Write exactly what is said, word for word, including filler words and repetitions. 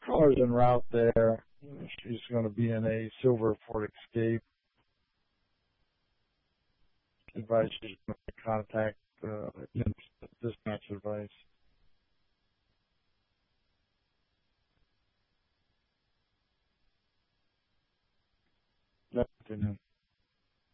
caller's en route there. She's going to be in a silver Ford Escape. Advice she's going to contact uh, dispatch advice. Good afternoon.